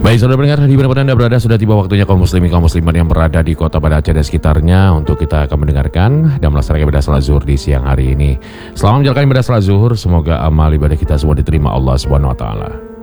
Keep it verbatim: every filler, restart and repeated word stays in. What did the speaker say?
Baik, saudara pendengar, di mana Anda berada, sudah tiba waktunya kaum muslimin kaum muslimat yang berada di kota Banda Aceh dan sekitarnya untuk kita akan mendengarkan dan melaksanakan ibadah salat zuhur di siang hari ini. Selamat menjalankan ibadah salat zuhur, semoga amal ibadah kita semua diterima Allah Subhanahu wa taala.